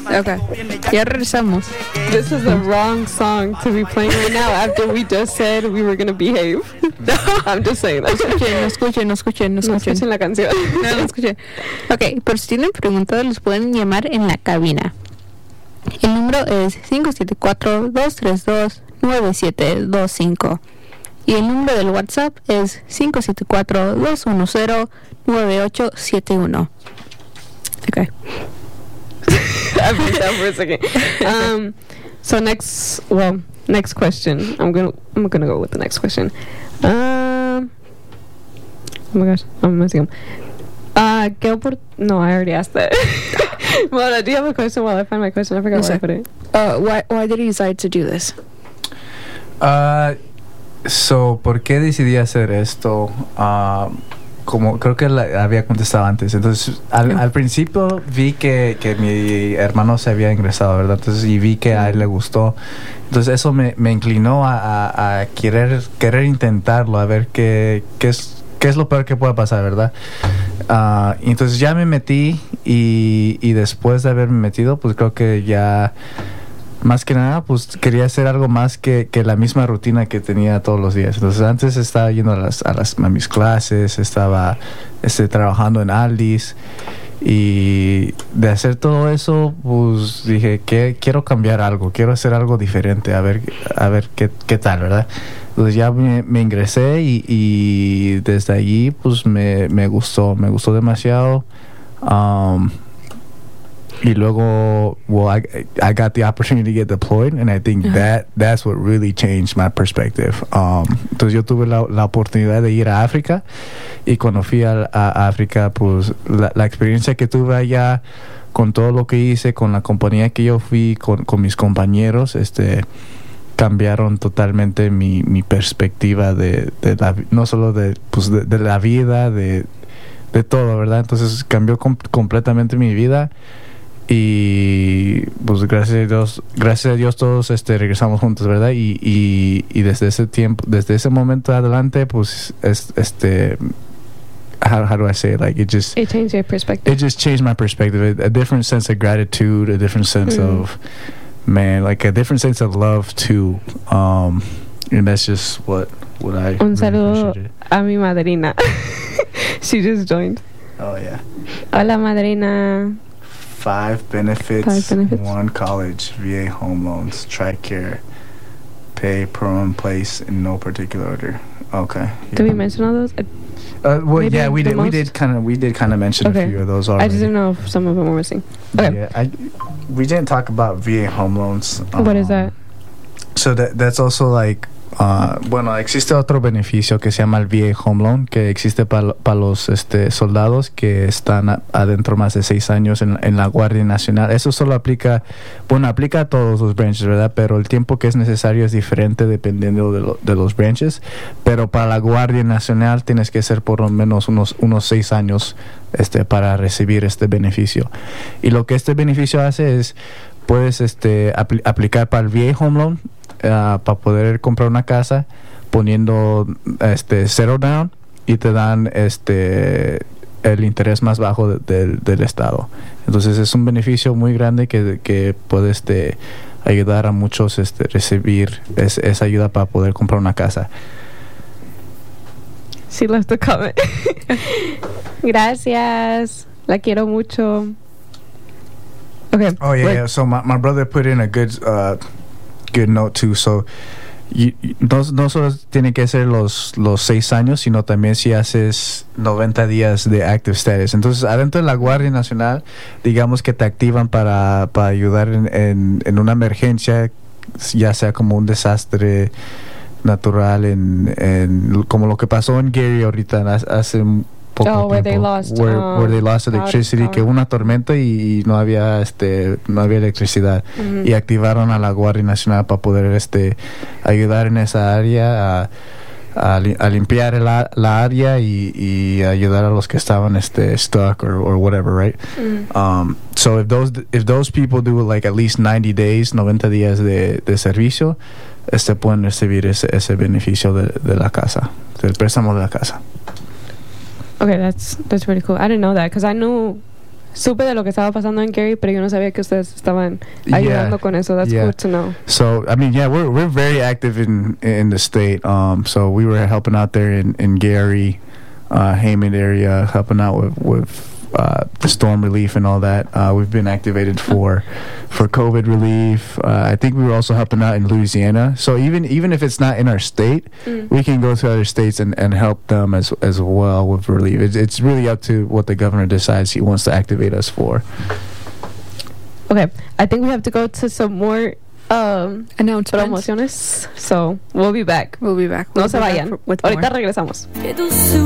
Okay. Ya regresamos. This is the wrong song to be playing right now after we just said we were going to behave. I'm just saying that. No escuchen. No escuchen la canción. No escuché. Ok, pero si tienen preguntas, los pueden llamar en la cabina. El número es 574-232-9725. Y el número del WhatsApp es 574-210-9871. Okay. I freaked out for a second. So next question. I'm gonna go with the next question. Oh my gosh, I'm messing up. No, I already asked that. Well, do you have a question while I find my question? I forgot where I put it. Why did you decide to do this? So, ¿por qué decidí hacer esto? Como creo que había contestado antes. Entonces, al principio vi que mi hermano se había ingresado, ¿verdad? Entonces, y vi que a él le gustó. Entonces, eso me inclinó a querer intentarlo, a ver qué es lo peor que pueda pasar, ¿verdad? Y entonces ya me metí y después de haberme metido, pues creo que ya... Más que nada, pues quería hacer algo más que la misma rutina que tenía todos los días. Entonces antes estaba yendo a mis clases, estaba trabajando en Aldi's, y de hacer todo eso, pues dije que quiero cambiar algo, quiero hacer algo diferente, a ver qué tal, ¿verdad? Entonces ya me ingresé y desde allí pues me gustó demasiado. Y luego, I got the opportunity to get deployed, and I think that's what really changed my perspective. Entonces yo tuve la oportunidad de ir a África, y cuando fui a África, pues la experiencia que tuve allá, con todo lo que hice, con la compañía que yo fui, con mis compañeros, cambiaron totalmente mi perspectiva de no solo de la vida, de todo, ¿verdad? Entonces cambió completamente mi vida. Y pues gracias a Dios todos regresamos juntos, ¿verdad? Y desde ese tiempo, desde ese momento adelante, pues how do I say it? Like it changed your perspective. It just changed my perspective. A different sense of gratitude, a different sense of a different sense of love too. And that's just what I Un saludo appreciated. a mi madrina. She just joined. Oh yeah. Hola, madrina. 5 benefits, 1 college, VA home loans, TRICARE, pay per own place in no particular order. Okay. Did we mention all those? Well, yeah, we did. We did kind of mention a few of those already. I just didn't know if some of them were missing. Okay. Yeah, we didn't talk about VA home loans. What is that? So that's also like. Bueno, existe otro beneficio que se llama el VA Home Loan, que existe para los soldados que están adentro más de 6 años en la Guardia Nacional. Eso solo aplica a todos los branches, ¿verdad? Pero el tiempo que es necesario es diferente dependiendo de los branches. Pero para la Guardia Nacional tienes que ser por lo menos unos 6 años para recibir este beneficio. Y lo que este beneficio hace es, puedes aplicar para el VA Home Loan, para poder comprar una casa poniendo zero down, y te dan el interés más bajo del estado. Entonces es un beneficio muy grande que puede ayudar a muchos recibir esa ayuda para poder comprar una casa. She left a comment. Gracias, la quiero mucho. Okay. Oh yeah. So my brother put in a good note too. So no solo tiene que ser los 6 años, sino también si haces 90 días de active status. Entonces adentro de la Guardia Nacional, digamos que te activan para ayudar en una emergencia, ya sea como un desastre natural, como lo que pasó en Gary ahorita hace poco where tiempo, where they lost electricity, que hubo una tormenta y no había electricidad, y activaron a la Guardia Nacional para poder ayudar en esa área a limpiar la área y ayudar a los que estaban stuck or whatever, right? So if those people do like at least 90 días de servicio, pueden recibir ese beneficio de la casa, del préstamo de la casa. Okay, that's pretty cool. I didn't know that, because I knew supe de lo que estaba pasando en Gary, pero yo no sabía que ustedes estaban ayudando con eso. That's good to know. So, I mean, yeah, we're very active in the state. So we were helping out there in Gary, Hammond area, helping out with the storm relief and all that. We've been activated for COVID relief. I think we were also helping out in Louisiana. So even if it's not in our state, we can go to other states and help them as well with relief. It's really up to what the governor decides he wants to activate us for. Okay, I think we have to go to some more promociones. So we'll be back. We'll be back. No se vayan. Ahorita regresamos.